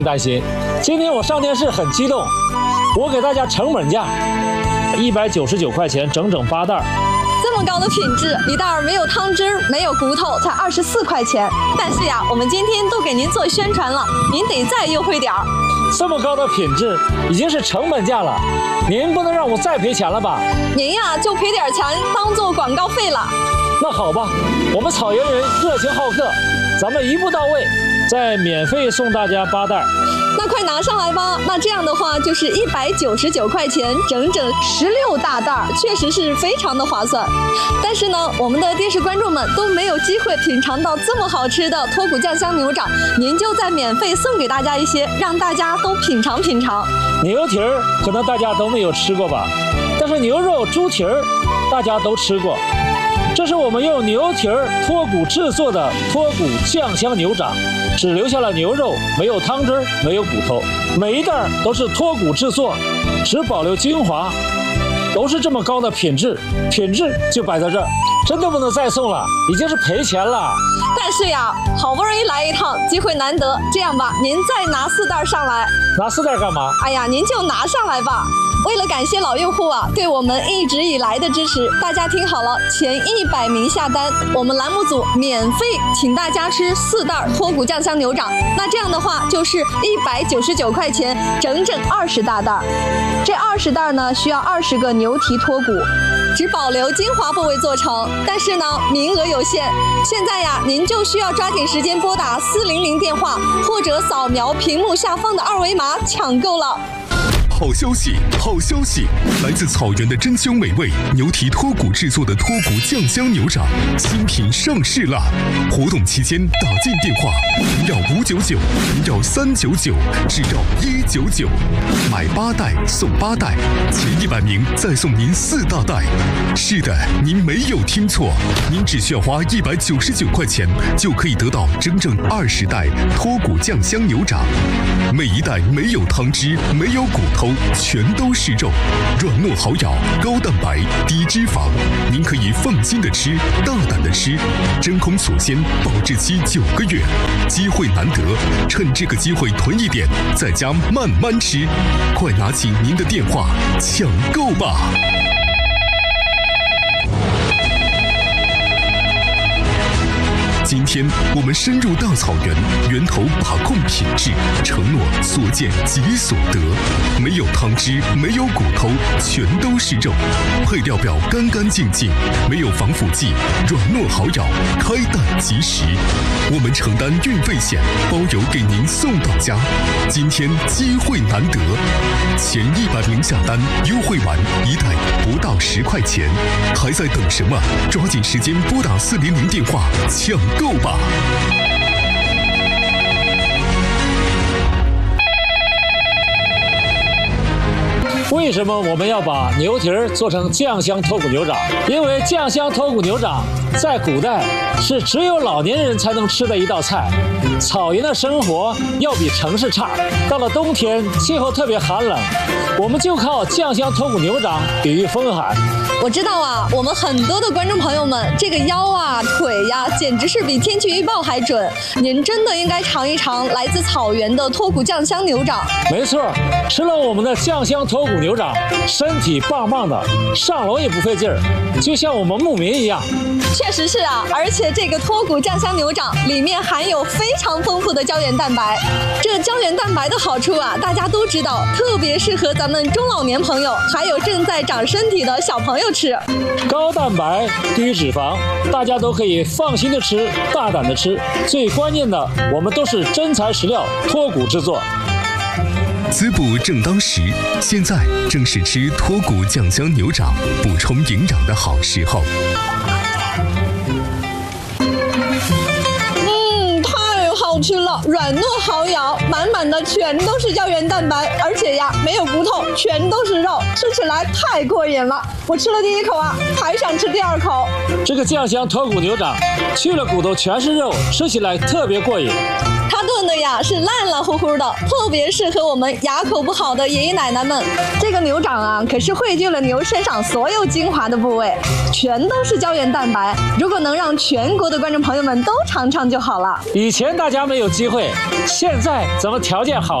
担心。今天我上电视很激动，我给大家成本价，199块钱，整整8袋。 这么高的品质，一袋没有汤汁，没有骨头，才24块钱。但是呀，我们今天都给您做宣传了，您得再优惠点儿。 这么高的品质已经是成本价了，您不能让我再赔钱了吧？ 您呀就赔点钱当做广告费了。 那好吧，我们草原人热情好客，咱们一步到位，再免费送大家8袋。 那快拿上来吧！那这样的话就是199块钱，整整16大袋，确实是非常的划算。但是呢，我们的电视观众们都没有机会品尝到这么好吃的脱骨酱香牛掌，您就再免费送给大家一些，让大家都品尝品尝。 牛蹄儿可能大家都没有吃过吧，但是牛肉、猪蹄儿大家都吃过。这是我们用牛蹄儿脱骨制作的脱骨酱香牛掌，只留下了牛肉，没有汤汁，没有骨头，每一袋都是脱骨制作，只保留精华，都是这么高的品质，品质就摆在这儿，真的不能再送了，已经是赔钱了。 但是呀，好不容易来一趟，机会难得，这样吧，您再拿4袋上来。 拿4袋干嘛？ 哎呀，您就拿上来吧。为了感谢老用户啊对我们一直以来的支持，大家听好了，前100名下单，我们栏目组免费请大家吃4袋脱骨酱香牛掌。那这样的话就是199块钱，整整20大袋。这20袋呢需要20个牛蹄脱骨，只保留精华部位做成，但是呢名额有限，现在呀您就需要抓紧时间拨打400电话，或者扫描屏幕下方的2维码抢购了。 好消息，好消息！来自草原的珍馐美味牛蹄脱骨制作的脱骨酱香牛掌新品上市了。活动期间打进电话0要599，0要399，只要199，买8袋送8袋，前100名再送您4大袋。是的，您没有听错，您只需要花199块钱就可以得到整整20袋脱骨酱香牛掌，每一袋没有汤汁，没有骨头，全都是肉，软糯好咬，高蛋白，低脂肪，您可以放心的吃，大胆的吃，真空锁鲜，保质期9个月，机会难得，趁这个机会囤一点，在家慢慢吃，快拿起您的电话抢购吧！今天我们深入大草原，源头把控品质，承诺所见即所得，没有汤汁，没有骨头，全都是肉，配料表干干净净，没有防腐剂，软糯好咬，开蛋即食。我们承担运费险，包邮给您送到家。今天机会难得，前100名下单，优惠完1袋不到10块钱，还在等什么？抓紧时间拨打400电话抢购吧！ 为什么我们要把牛蹄儿做成酱香脱骨牛掌？因为酱香脱骨牛掌在古代是只有老年人才能吃的一道菜。草原的生活要比城市差，到了冬天气候特别寒冷，我们就靠酱香脱骨牛掌抵御风寒。 我知道啊，我们很多的观众朋友们，这个腰啊、腿呀，简直是比天气预报还准。您真的应该尝一尝来自草原的脱骨酱香牛掌。 没错，吃了我们的酱香脱骨牛掌，身体棒棒的，上楼也不费劲儿，就像我们牧民一样。 确实是啊，而且这个脱骨酱香牛掌里面含有非常丰富的胶原蛋白。这胶原蛋白的好处啊，大家都知道，特别适合咱们中老年朋友，还有正在长身体的小朋友吃。 高蛋白低脂肪，大家都可以放心的吃，大胆的吃。最关键的，我们都是真材实料脱骨制作。 滋补正当时，现在正是吃脱骨酱香牛掌补充营养的好时候。 好吃了，软糯好咬，满满的全都是胶原蛋白，而且呀没有骨头，全都是肉，吃起来太过瘾了。我吃了第1口啊，还想吃第2口。 这个酱香脱骨牛掌去了骨头全是肉，吃起来特别过瘾。 它炖嫩的呀，是烂烂乎乎的，特别适合我们牙口不好的爷爷奶奶们。这个牛掌啊，可是汇聚了牛身上所有精华的部位，全都是胶原蛋白。如果能让全国的观众朋友们都尝尝就好了。 以前大家没有机会，现在咱们条件好。